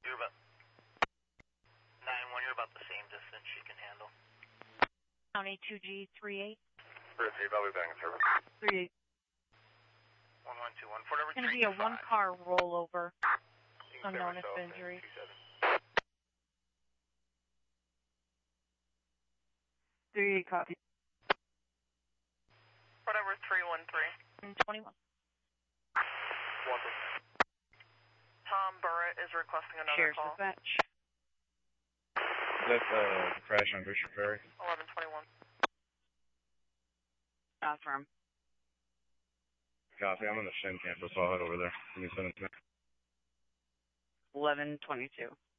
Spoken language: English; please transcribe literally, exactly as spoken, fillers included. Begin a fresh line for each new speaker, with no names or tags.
You're about nine one. You're about the same distance she can handle.
County two G three eight.
Receive, I'll be back in service.
three eight.
one one two one. Fort Edward
It's going to be a one-car rollover. Unknown if injury. three eight copy.
Fort Edward three one three.
And twenty-one.
Tom Burrett is requesting another
Sheriff's
call.
dispatch.
Is that the crash on Bishop Ferry?
eleven twenty-one.
Affirm.
Copy, I'm on the Shin campus, I'll head over there. Can you send it to me?
eleven twenty-two.